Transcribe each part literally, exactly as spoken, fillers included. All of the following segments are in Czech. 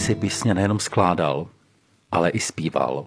si písně nejenom skládal, ale i zpíval.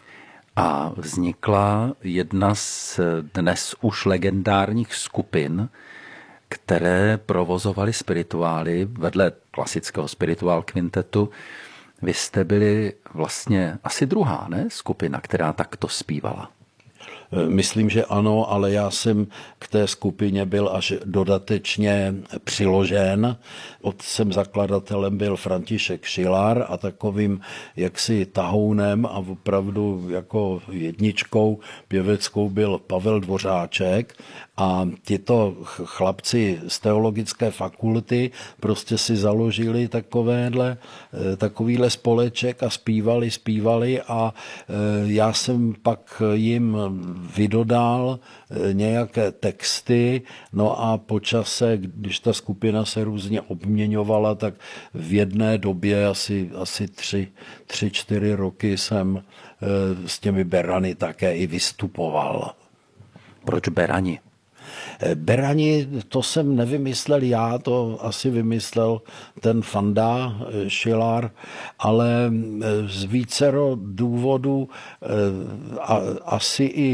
A vznikla jedna z dnes už legendárních skupin, které provozovaly spirituály vedle klasického spirituál kvintetu. Vy jste byli vlastně asi druhá, ne? Skupina, která takto zpívala. Myslím, že ano, ale já jsem k té skupině byl až dodatečně přiložen. Otcem zakladatelem byl František Šilar a takovým jaksi tahounem a opravdu jako jedničkou pěveckou byl Pavel Dvořáček. A tito chlapci z teologické fakulty prostě si založili takovéhle, takovýhle společek a zpívali, zpívali a já jsem pak jim vydodal nějaké texty, no a po čase, když ta skupina se různě obměňovala, tak v jedné době, asi, asi tři, tři, čtyři roky jsem s těmi Berany také i vystupoval. Proč Berani? Berani, to jsem nevymyslel já, to asi vymyslel ten Fanda Šilar, ale z vícero důvodů a asi i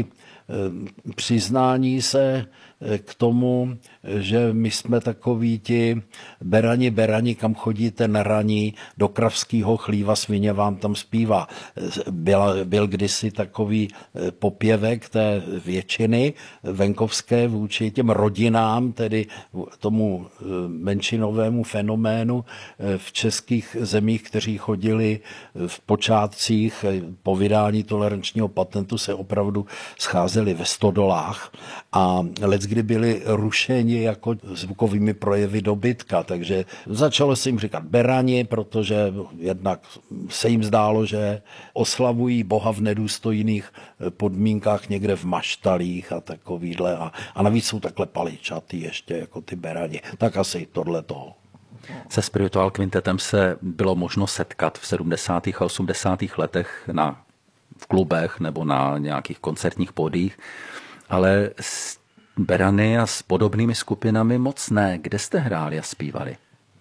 přiznání se k tomu, že my jsme takoví ti berani, berani, kam chodíte na raní, do kravského chlíva svině vám tam zpívá. Byl, byl kdysi takový popěvek té většiny venkovské vůči těm rodinám, tedy tomu menšinovému fenoménu v českých zemích, kteří chodili v počátcích po vydání tolerančního patentu, se opravdu scházeli ve stodolách a leckdy byli rušeni jako zvukovými projevy dobytka, takže začalo se jim říkat berani, protože jednak se jim zdálo, že oslavují Boha v nedůstojných podmínkách někde v maštalích a takovýhle a, a navíc jsou takhle paličatý ještě jako ty berani. Tak asi tohle toho. Se Spirituál kvintetem se bylo možno setkat v sedmdesátých a osmdesátých letech na, v klubech nebo na nějakých koncertních pódiích, ale s Berany a s podobnými skupinami moc ne. Kde jste hráli a zpívali?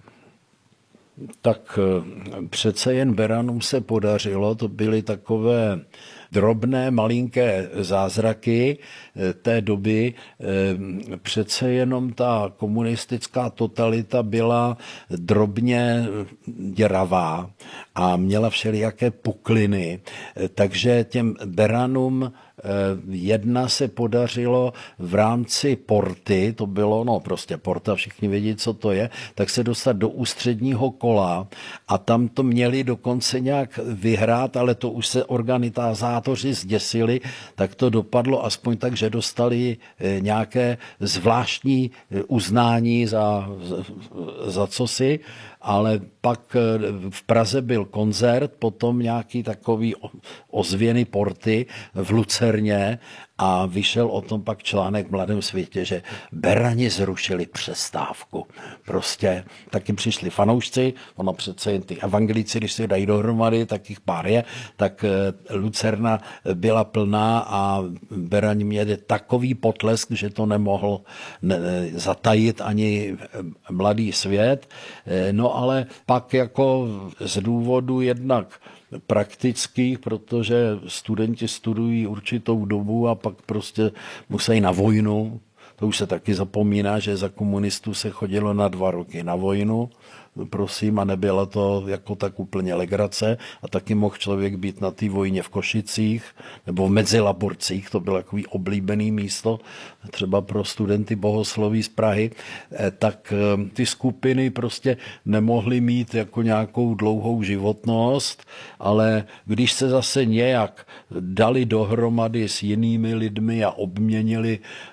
Tak přece jen Beranům se podařilo, to byly takové drobné, malinké zázraky té doby. Přece jenom ta komunistická totalita byla drobně děravá a měla všelijaké pukliny, takže těm Beranům jedna se podařilo v rámci porty, to bylo, no prostě porta, všichni vědí, co to je, tak se dostat do ústředního kola a tam to měli dokonce nějak vyhrát, ale to už se organizátoři zděsili, tak to dopadlo aspoň tak, že dostali nějaké zvláštní uznání za, za cosi, ale pak v Praze byl koncert, potom nějaký takový ozvěny porty v Lucerně a vyšel o tom pak článek v Mladém světě, že Berani zrušili přestávku. Prostě taky přišli fanoušci, ono přece jen ty evangelíci, když se dají dohromady, tak jich pár je, tak Lucerna byla plná a Berani měli takový potlesk, že to nemohl zatajit ani mladý svět. No ale pak jako z důvodu jednak praktických, protože studenti studují určitou dobu a pak prostě musí na vojnu. To už se taky zapomíná, že za komunistů se chodilo na dva roky na vojnu, prosím, a nebyla to jako tak úplně legrace a taky mohl člověk být na té vojně v Košicích nebo v Mezilaborcích, to bylo takový oblíbený místo, třeba pro studenty bohosloví z Prahy, tak ty skupiny prostě nemohly mít jako nějakou dlouhou životnost, ale když se zase nějak dali dohromady s jinými lidmi a obměnili